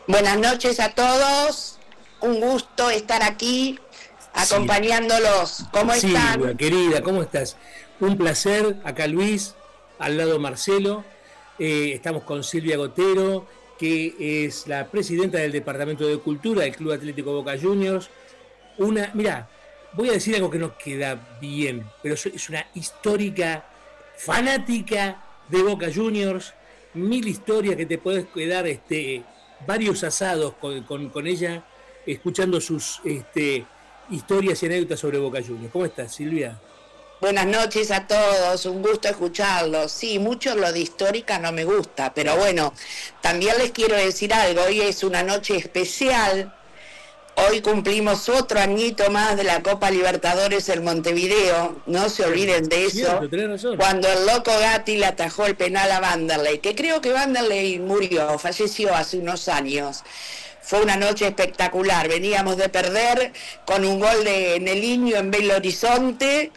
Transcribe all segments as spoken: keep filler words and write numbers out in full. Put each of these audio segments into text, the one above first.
Buenas noches a todos, un gusto estar aquí acompañándolos. ¿Cómo Silvia, están? querida, ¿cómo estás? Un placer, acá Luis, al lado Marcelo. Eh, estamos con Silvia Gotero, que es la presidenta del Departamento de Cultura del Club Atlético Boca Juniors. Una, mira, voy a decir algo que no queda bien, pero es una histórica fanática de Boca Juniors, mil historias que te podés quedar, este, varios asados con, con, con ella, escuchando sus este, historias y anécdotas sobre Boca Juniors. ¿Cómo estás, Silvia? Buenas noches a todos, un gusto escucharlos. Sí, mucho lo de histórica no me gusta, pero bueno, también les quiero decir algo, hoy es una noche especial. Hoy cumplimos otro añito más de la Copa Libertadores en Montevideo, no se olviden de eso. Cierto, tenés razón. Cuando el loco Gatti le atajó el penal a Vanderlei, que creo que Vanderlei murió, falleció hace unos años. Fue una noche espectacular, veníamos de perder con un gol de Neliño en Belo Horizonte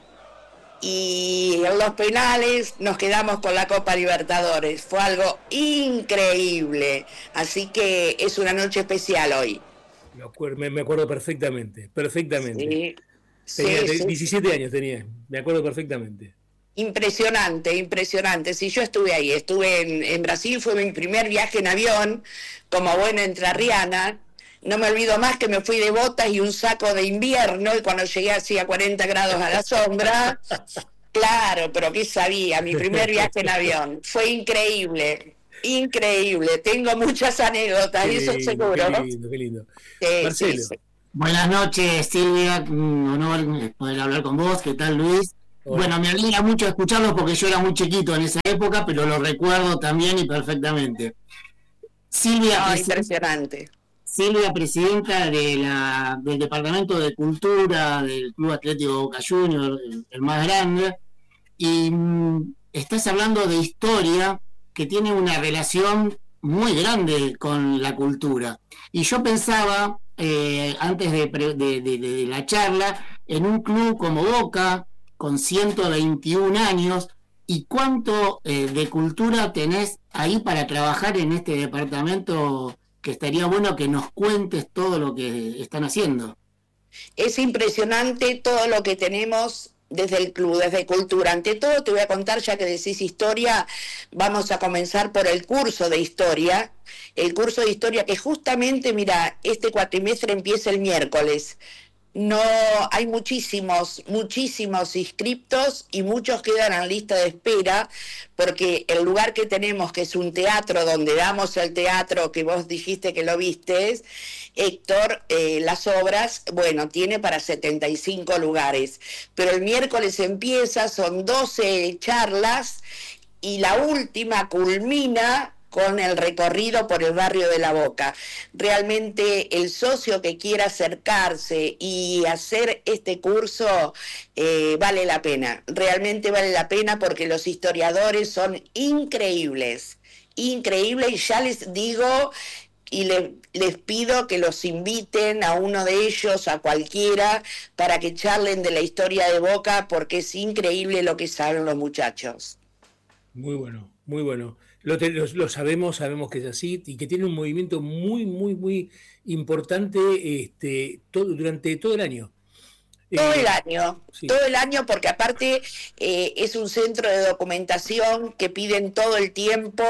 y en los penales nos quedamos con la Copa Libertadores. Fue algo increíble, así que es una noche especial hoy. Me acuerdo, me, me acuerdo perfectamente, perfectamente. Sí, tenía, sí, diecisiete sí. años tenía, me acuerdo perfectamente. Impresionante, impresionante. Sí, yo estuve ahí, estuve en, en Brasil, fue mi primer viaje en avión, como buena entrerriana. No me olvido más que me fui de botas y un saco de invierno, y cuando llegué hacía cuarenta grados a la sombra. Claro, pero ¿qué sabía? Mi primer viaje en avión. Fue increíble, increíble. Tengo muchas anécdotas, Qué eso lindo, seguro. qué lindo, qué lindo. Sí, Marcelo. sí, sí. Buenas noches, Silvia, un honor poder hablar con vos. ¿Qué tal, Luis? Hola. Bueno, me alegra mucho escucharlos porque yo era muy chiquito en esa época, pero lo recuerdo también y perfectamente. Silvia, No, presi- impresionante. Silvia, presidenta de la, del Departamento de Cultura del Club Atlético Boca Juniors, el, el más grande, y mm, estás hablando de historia que tiene una relación muy grande con la cultura. Y yo pensaba, eh, antes de, de, de, de, de la charla, en un club como Boca, con ciento veintiún años, y cuánto eh, de cultura tenés ahí para trabajar en este departamento, que estaría bueno que nos cuentes todo lo que están haciendo. Es impresionante todo lo que tenemos desde el club, desde cultura. Ante todo te voy a contar, ya que decís historia, vamos a comenzar por el curso de historia. El curso de historia que justamente, mira, este cuatrimestre empieza el miércoles. No, hay muchísimos, muchísimos inscriptos y muchos quedan en lista de espera porque el lugar que tenemos, que es un teatro donde damos el teatro que vos dijiste que lo viste, Héctor, eh, las obras, bueno, tiene para setenta y cinco lugares, pero el miércoles empieza, son doce charlas y la última culmina con el recorrido por el barrio de La Boca. Realmente el socio que quiera acercarse y hacer este curso eh, vale la pena, realmente vale la pena porque los historiadores son increíbles, increíbles, y ya les digo y le, les pido que los inviten a uno de ellos, a cualquiera, para que charlen de la historia de Boca porque es increíble lo que saben los muchachos. Muy bueno, muy bueno. Lo, te, lo, lo sabemos, sabemos que es así y que tiene un movimiento muy, muy, muy importante este, todo, durante todo el año. Todo Eh, el año, sí. todo el año porque aparte eh, es un centro de documentación que piden todo el tiempo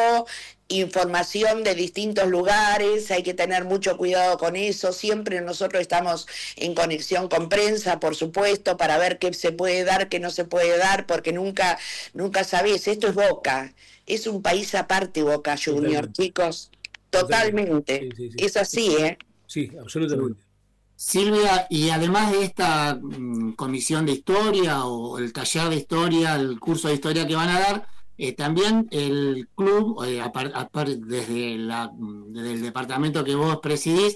información de distintos lugares, hay que tener mucho cuidado con eso, siempre nosotros estamos en conexión con prensa, por supuesto, para ver qué se puede dar, qué no se puede dar, porque nunca, nunca sabés, esto es Boca, es un país aparte Boca Junior, Totalmente. chicos, totalmente, Sí, sí, sí. Es así, ¿eh? Sí, absolutamente. Silvia, y además de esta mm, comisión de historia o el taller de historia, el curso de historia que van a dar, eh, también el club, eh, apar, apar, desde, la, desde el departamento que vos presidís,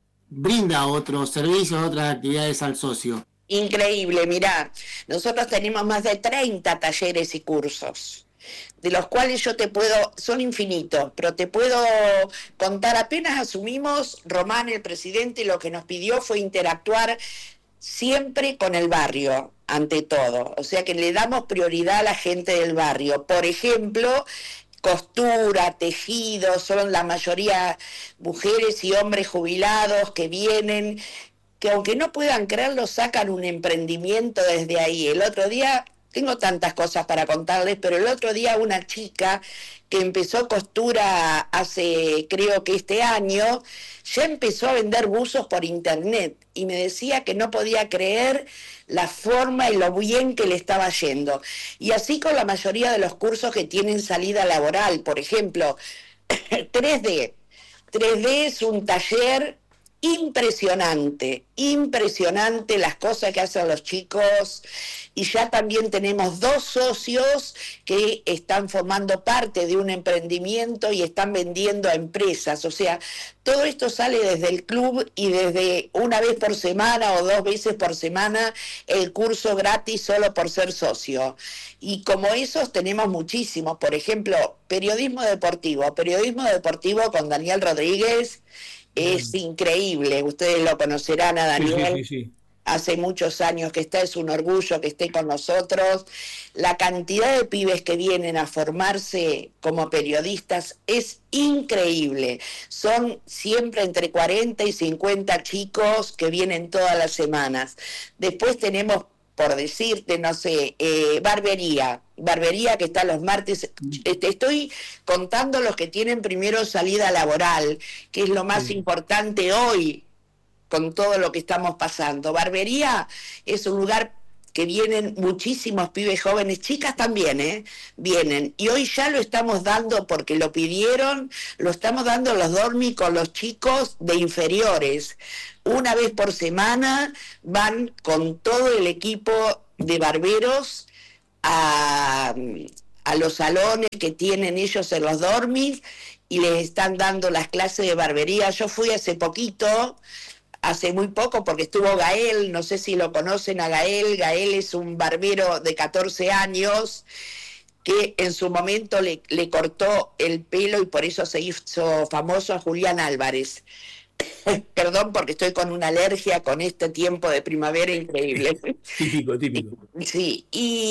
brinda otros servicios, otras actividades al socio. Increíble, mirá, nosotros tenemos más de treinta talleres y cursos, de los cuales yo te puedo, son infinitos, pero te puedo contar, apenas asumimos, Román, el presidente, lo que nos pidió fue interactuar siempre con el barrio, ante todo, o sea que le damos prioridad a la gente del barrio. Por ejemplo, costura, tejido, son la mayoría mujeres y hombres jubilados que vienen, que aunque no puedan creerlo, sacan un emprendimiento desde ahí. El otro día, tengo tantas cosas para contarles, pero el otro día una chica que empezó costura hace, creo que este año, ya empezó a vender buzos por internet y me decía que no podía creer la forma y lo bien que le estaba yendo. Y así con la mayoría de los cursos que tienen salida laboral, por ejemplo, tres D. tres D es un taller impresionante, impresionante las cosas que hacen los chicos, y ya también tenemos dos socios que están formando parte de un emprendimiento y están vendiendo a empresas. O sea, todo esto sale desde el club y desde una vez por semana o dos veces por semana el curso gratis solo por ser socio. Y como esos tenemos muchísimos, por ejemplo, periodismo deportivo, periodismo deportivo con Daniel Rodríguez. Es increíble, ustedes lo conocerán a Daniel, sí, sí, sí. Hace muchos años que está, es un orgullo que esté con nosotros. La cantidad de pibes que vienen a formarse como periodistas es increíble. Son siempre entre cuarenta y cincuenta chicos que vienen todas las semanas. Después tenemos, por decirte, no sé, eh, barbería, barbería que está los martes. Te estoy contando los que tienen primero salida laboral, que es lo más sí. importante hoy, con todo lo que estamos pasando. Barbería es un lugar que vienen muchísimos pibes jóvenes, chicas también, ¿eh? Vienen. Y hoy ya lo estamos dando porque lo pidieron, lo estamos dando los dormi con los chicos de inferiores. Una vez por semana van con todo el equipo de barberos a, a los salones que tienen ellos en los dormis y les están dando las clases de barbería. Yo fui hace poquito, hace muy poco, porque estuvo Gael, no sé si lo conocen a Gael. Gael es un barbero de catorce años que en su momento le, le cortó el pelo y por eso se hizo famoso a Julián Álvarez. Perdón, porque estoy con una alergia con este tiempo de primavera increíble. Típico, típico. Sí,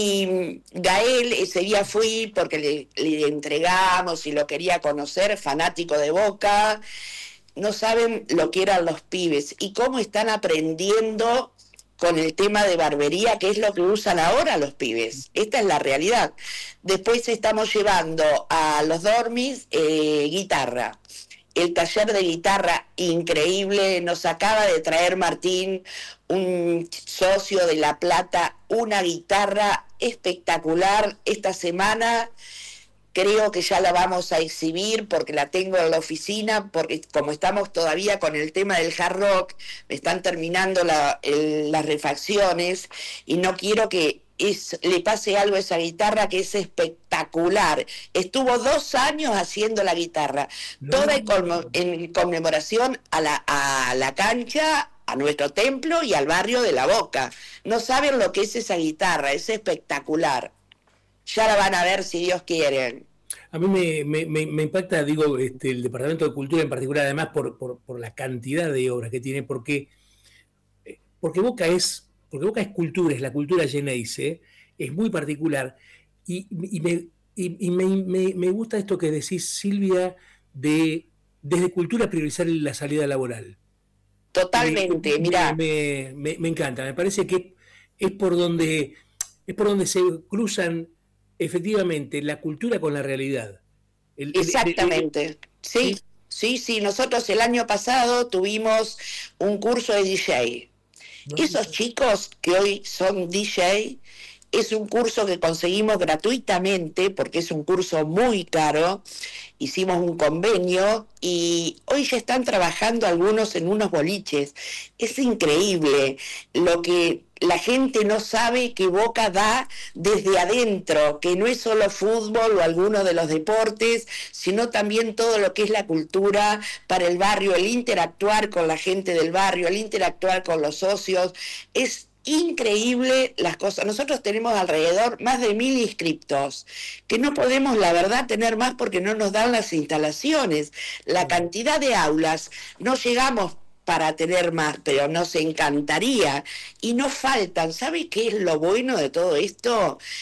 y Gael, ese día fui porque le, le entregamos y lo quería conocer, fanático de Boca. No saben lo que eran los pibes y cómo están aprendiendo con el tema de barbería, que es lo que usan ahora los pibes. Esta es la realidad. Después estamos llevando a los dormis eh, guitarra. El taller de guitarra increíble, nos acaba de traer Martín, un socio de La Plata, una guitarra espectacular esta semana. Creo que ya la vamos a exhibir porque la tengo en la oficina, porque como estamos todavía con el tema del hard rock, me están terminando la, el, las refacciones y no quiero que es, le pase algo a esa guitarra que es espectacular. Estuvo dos años haciendo la guitarra, no, toda en, conmo, en conmemoración a la, a la cancha, a nuestro templo y al barrio de La Boca. No saben lo que es esa guitarra, es espectacular. Ya la van a ver si Dios quiere. A mí me, me, me, me impacta, digo, este, el Departamento de Cultura en particular, además por, por, por la cantidad de obras que tiene, porque, porque Boca es porque Boca es cultura, es la cultura Geneise, es muy particular, y, y, me, y, y me, me, me gusta esto que decís, Silvia, de desde cultura priorizar la salida laboral. Totalmente, mira. Me, me, me encanta, me parece que es por donde, es por donde se cruzan efectivamente la cultura con la realidad. El, Exactamente, el, el, el, sí, sí, sí, sí, nosotros el año pasado tuvimos un curso de D J. No, Esos no. chicos que hoy son D J, es un curso que conseguimos gratuitamente, porque es un curso muy caro, hicimos un convenio y hoy ya están trabajando algunos en unos boliches. Es increíble lo que la gente no sabe que Boca da desde adentro, que no es solo fútbol o alguno de los deportes, sino también todo lo que es la cultura para el barrio, el interactuar con la gente del barrio, el interactuar con los socios. Es increíble las cosas. Nosotros tenemos alrededor más de mil inscriptos, que no podemos, la verdad, tener más porque no nos dan las instalaciones. La cantidad de aulas, no llegamos para tener más, pero nos encantaría. Y nos faltan, ¿sabe qué es lo bueno de todo esto? Que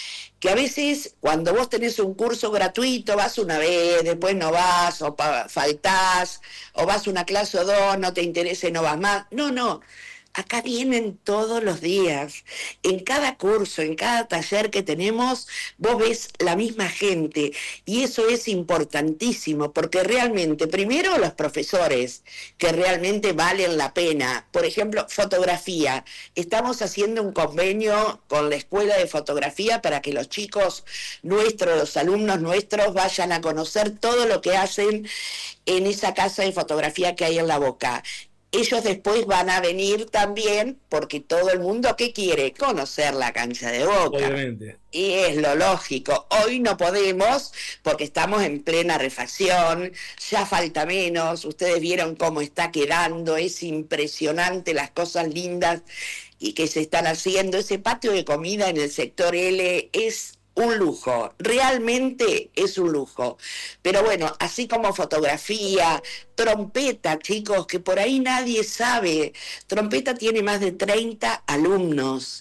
que a veces cuando vos tenés un curso gratuito vas una vez, después no vas, o pa- faltás, o vas una clase o dos, no te interesa y no vas más. No, no. Acá vienen todos los días. En cada curso, en cada taller que tenemos, vos ves la misma gente. Y eso es importantísimo, porque realmente, primero los profesores, que realmente valen la pena. Por ejemplo, fotografía. Estamos haciendo un convenio con la Escuela de Fotografía para que los chicos nuestros, los alumnos nuestros, vayan a conocer todo lo que hacen en esa casa de fotografía que hay en La Boca. Ellos después van a venir también, porque todo el mundo, ¿qué quiere? Conocer la cancha de Boca. Obviamente. Y es lo lógico. Hoy no podemos, porque estamos en plena refacción, ya falta menos. Ustedes vieron cómo está quedando, es impresionante las cosas lindas y que se están haciendo. Ese patio de comida en el sector L es un lujo, realmente es un lujo. Pero bueno, así como fotografía, trompeta, chicos, que por ahí nadie sabe. Trompeta tiene más de treinta alumnos.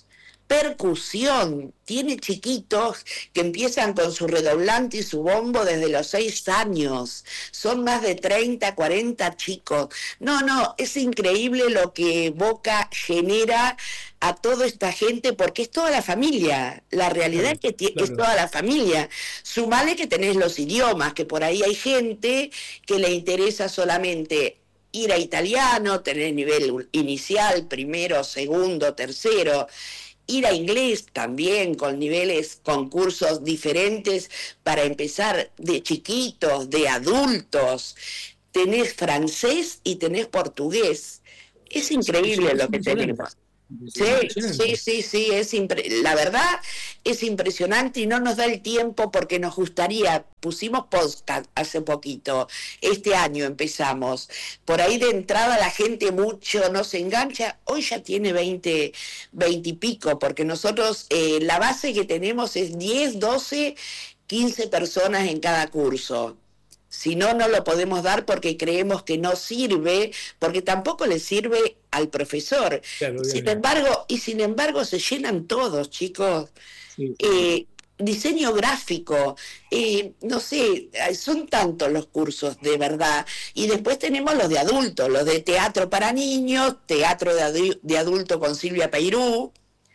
Percusión, tiene chiquitos que empiezan con su redoblante y su bombo desde los seis años. Son más de treinta, cuarenta chicos. No, no, es increíble lo que Boca genera a toda esta gente, porque es toda la familia. La realidad Claro, es que ti- claro. es toda la familia. Sumale que tenés los idiomas, que por ahí hay gente que le interesa solamente ir a italiano, tener nivel inicial, primero, segundo, tercero. Ir a inglés también con niveles, con cursos diferentes para empezar de chiquitos, de adultos. Tenés francés y tenés portugués. Es increíble Es lo que impresionante. tenemos. Sí, Impresionante. sí, sí, sí, es impre- la verdad es impresionante y no nos da el tiempo porque nos gustaría, pusimos podcast hace poquito, este año empezamos, por ahí de entrada la gente mucho no se engancha, hoy ya tiene veinte, veinte y pico, porque nosotros eh, la base que tenemos es diez, doce, quince personas en cada curso. Si no, no lo podemos dar porque creemos que no sirve, porque tampoco le sirve al profesor. Claro, Sin obviamente. embargo, y sin embargo se llenan todos, chicos. Sí, sí. Eh, diseño gráfico, eh, no sé, son tantos los cursos de verdad. Y después tenemos los de adultos, los de teatro para niños, teatro de, adu- de adulto con Silvia Peirú,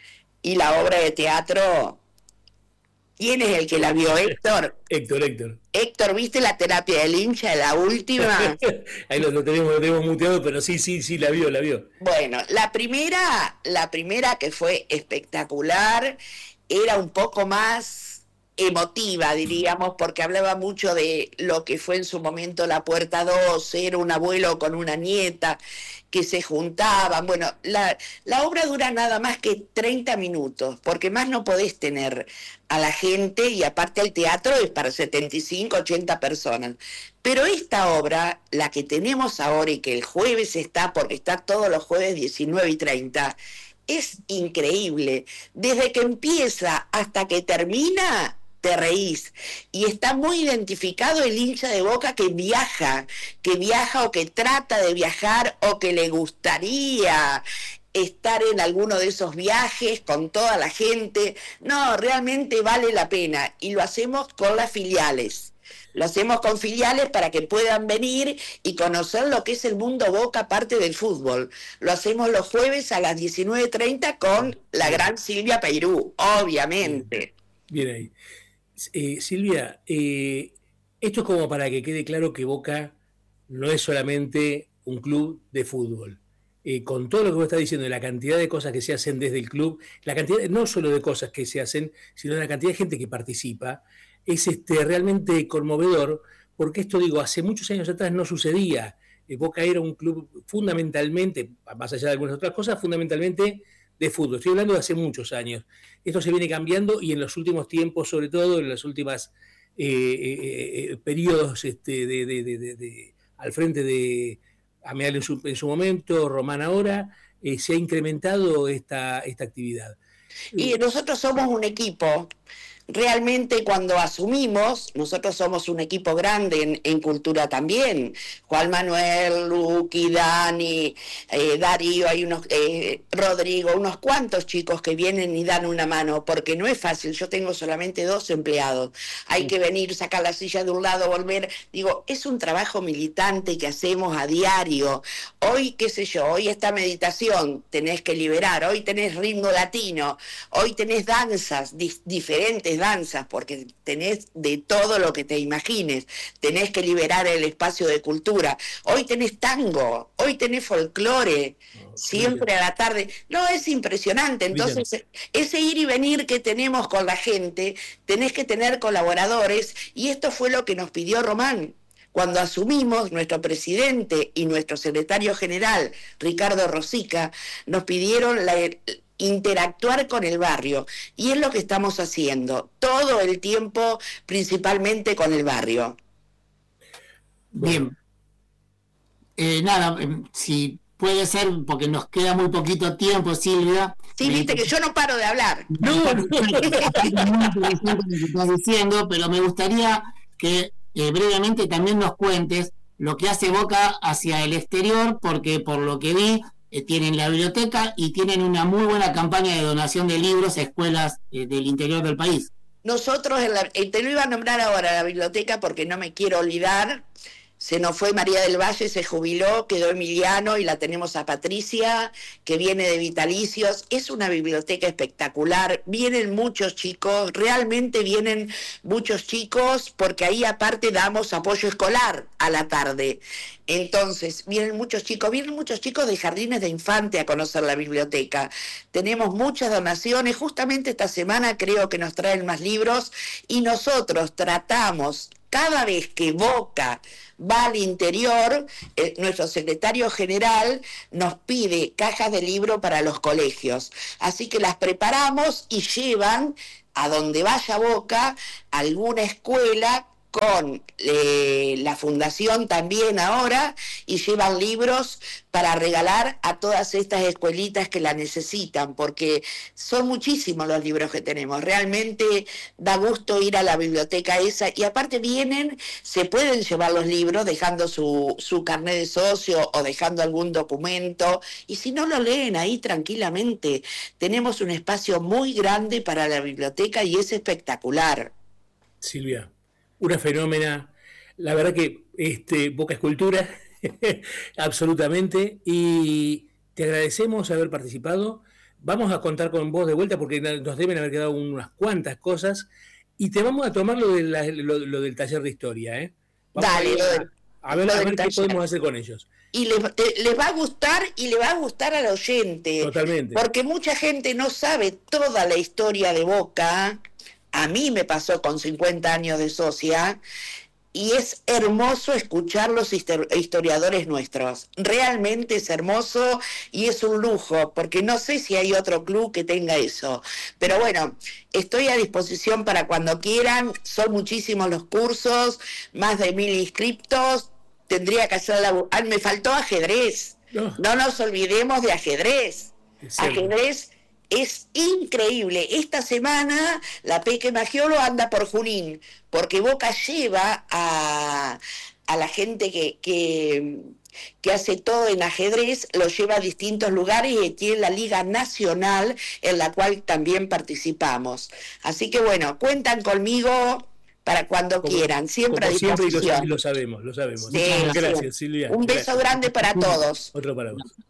y la obra de teatro. ¿Quién es el que la vio, Héctor? Héctor, Héctor. Héctor, ¿viste la terapia del hincha, la última? Ahí lo, lo tenemos, lo tenemos muteado, pero sí, sí, sí, la vio, la vio. Bueno, la primera, la primera que fue espectacular, era un poco más emotiva, diríamos, porque hablaba mucho de lo que fue en su momento La Puerta doce, era un abuelo con una nieta que se juntaban. Bueno, la, la obra dura nada más que treinta minutos, porque más no podés tener a la gente, y aparte el teatro es para setenta y cinco, ochenta personas. Pero esta obra, la que tenemos ahora y que el jueves está, porque está todos los jueves diecinueve y treinta, es increíble. Desde que empieza hasta que termina, te reís. Y está muy identificado el hincha de Boca que viaja, que viaja o que trata de viajar o que le gustaría estar en alguno de esos viajes con toda la gente. No, realmente vale la pena. Y lo hacemos con las filiales. Lo hacemos con filiales para que puedan venir y conocer lo que es el mundo Boca, aparte del fútbol. Lo hacemos los jueves a las diecinueve treinta con la gran Silvia Peirú, obviamente. Bien, bien ahí. Eh, Silvia, eh, esto es como para que quede claro que Boca no es solamente un club de fútbol. Eh, con todo lo que vos estás diciendo, la cantidad de cosas que se hacen desde el club, la cantidad, no solo de cosas que se hacen, sino la cantidad de gente que participa, es este, realmente conmovedor, porque esto, digo, hace muchos años atrás no sucedía. Eh, Boca era un club fundamentalmente, más allá de algunas otras cosas, fundamentalmente de fútbol. Estoy hablando de hace muchos años. Esto se viene cambiando y en los últimos tiempos, sobre todo en los últimos eh, eh, periodos este, de, de, de, de, de, al frente de Ameal en su, en su momento, Román ahora, eh, se ha incrementado esta, esta actividad. Y nosotros somos un equipo. realmente cuando asumimos, nosotros somos un equipo grande en, en cultura también, Juan Manuel, Luqui, Dani, eh, Darío, hay unos, eh, Rodrigo, unos cuantos chicos que vienen y dan una mano, porque no es fácil, yo tengo solamente dos empleados, hay que venir, sacar la silla de un lado, volver, digo, es un trabajo militante que hacemos a diario. Hoy, qué sé yo, hoy esta meditación tenés que liberar, hoy tenés ritmo latino, hoy tenés danzas, di- diferentes danzas, porque tenés de todo lo que te imagines, tenés que liberar el espacio de cultura, hoy tenés tango, hoy tenés folclore, oh, siempre a la tarde, no, es impresionante, entonces bien. Ese ir y venir que tenemos con la gente, tenés que tener colaboradores, y esto fue lo que nos pidió Román. Cuando asumimos, nuestro presidente y nuestro secretario general, Ricardo Rosica, nos pidieron la, interactuar con el barrio, y es lo que estamos haciendo, todo el tiempo, principalmente con el barrio. Bien. Eh, nada, si puede ser, porque nos queda muy poquito tiempo, Silvia. Sí, viste que yo no paro de hablar. No, no, no, no, que estás diciendo, pero me gustaría que eh, brevemente también nos cuentes lo que hace Boca hacia el exterior, porque por lo que vi, eh, tienen la biblioteca y tienen una muy buena campaña de donación de libros a escuelas eh, del interior del país. Nosotros, en la, eh, te lo iba a nombrar ahora la biblioteca porque no me quiero olvidar. Se nos fue María del Valle, se jubiló, quedó Emiliano y la tenemos a Patricia, que viene de Vitalicios. Es una biblioteca espectacular, vienen muchos chicos, realmente vienen muchos chicos, porque ahí aparte damos apoyo escolar a la tarde. Entonces, vienen muchos chicos, vienen muchos chicos de jardines de infante a conocer la biblioteca. Tenemos muchas donaciones, justamente esta semana creo que nos traen más libros, y nosotros tratamos, cada vez que Boca va al interior, eh, nuestro secretario general nos pide cajas de libro para los colegios. Así que las preparamos y llevan a donde vaya Boca alguna escuela con eh, la fundación también ahora, y llevan libros para regalar a todas estas escuelitas que la necesitan, porque son muchísimos los libros que tenemos, realmente da gusto ir a la biblioteca esa, y aparte vienen, se pueden llevar los libros dejando su, su carnet de socio o dejando algún documento, y si no lo leen ahí tranquilamente, tenemos un espacio muy grande para la biblioteca y es espectacular. Silvia, una fenómena, la verdad que este, Boca es cultura, absolutamente, y te agradecemos haber participado. Vamos a contar con vos de vuelta porque nos deben haber quedado unas cuantas cosas, y te vamos a tomar lo, de la, lo, lo del taller de historia, ¿eh? Vamos Dale, a, ver, a ver, a ver qué podemos hacer con ellos. Y les, les va a gustar, y le va a gustar al oyente. Totalmente. Porque mucha gente no sabe toda la historia de Boca. A mí me pasó con cincuenta años de socia, y es hermoso escuchar los historiadores nuestros. Realmente es hermoso y es un lujo, porque no sé si hay otro club que tenga eso. Pero bueno, estoy a disposición para cuando quieran. Son muchísimos los cursos, más de mil inscriptos. Tendría que hacer la... Ah, me faltó ajedrez. No, no nos olvidemos de ajedrez. Ajedrez es increíble. Esta semana la Peque Magiolo anda por Junín, porque Boca lleva a, a la gente que, que, que hace todo en ajedrez, lo lleva a distintos lugares, y tiene la Liga Nacional en la cual también participamos. Así que bueno, cuentan conmigo para cuando como, quieran, siempre a disposición. Siempre, lo, lo sabemos, lo sabemos. Sí, gracias, Silvia. Un beso gracias. grande para todos. Otro para vos.